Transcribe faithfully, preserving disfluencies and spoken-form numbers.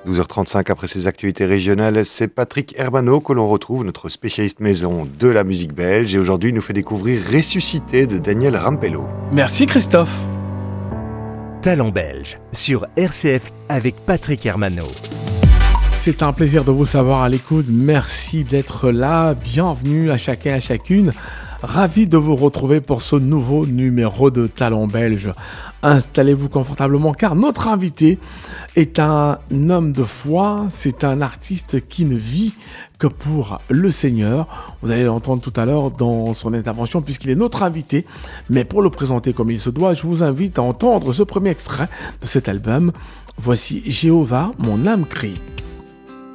douze heures trente-cinq après ces actualités régionales, c'est Patrick Hermano que l'on retrouve, notre spécialiste maison de la musique belge. Et aujourd'hui, il nous fait découvrir Ressuscité de Daniel Rampello. Merci Christophe. Talent belge sur R C F avec Patrick Hermano. C'est un plaisir de vous savoir à l'écoute. Merci d'être là. Bienvenue à chacun et à chacune. Ravi de vous retrouver pour ce nouveau numéro de Talent belge. Installez-vous confortablement car notre invité est un homme de foi. C'est un artiste qui ne vit que pour le Seigneur. Vous allez l'entendre tout à l'heure dans son intervention puisqu'il est notre invité. Mais pour le présenter comme il se doit, je vous invite à entendre ce premier extrait de cet album. Voici Jéhovah, mon âme crie.